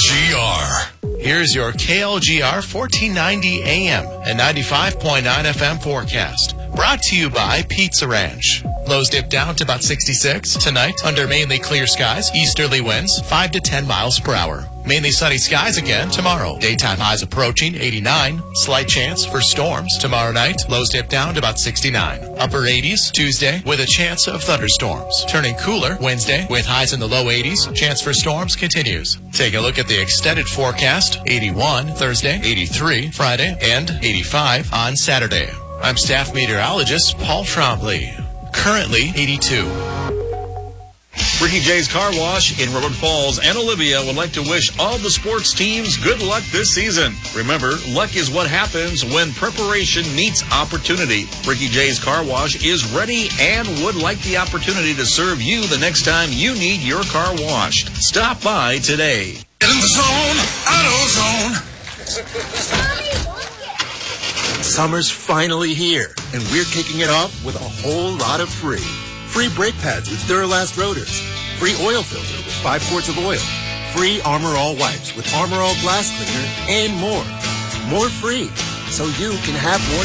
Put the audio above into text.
Here's your KLGR 1490 AM and 95.9 FM forecast. Brought to you by Pizza Ranch. Lows dip down to about 66. Tonight, under mainly clear skies, easterly winds 5 to 10 miles per hour. Mainly sunny skies again tomorrow. Daytime highs approaching 89. Slight chance for storms tomorrow night. Lows dip down to about 69. Upper 80s Tuesday with a chance of thunderstorms. Turning cooler Wednesday with highs in the low 80s. Chance for storms continues. Take a look at the extended forecast. 81 Thursday, 83 Friday, and 85 on Saturday. I'm staff meteorologist Paul Trombley. Currently 82. Ricky J's Car Wash in Robert Falls and Olivia would like to wish all the sports teams good luck this season. Remember, luck is what happens when preparation meets opportunity. Ricky J's Car Wash is ready and would like the opportunity to serve you the next time you need your car washed. Stop by today. In the zone, AutoZone. Summer's finally here, and we're kicking it off with a whole lot of free. Free brake pads with Duralast rotors. Free oil filter with 5 quarts of oil. Free Armor All wipes with Armor All glass cleaner, and more. More free, so you can have more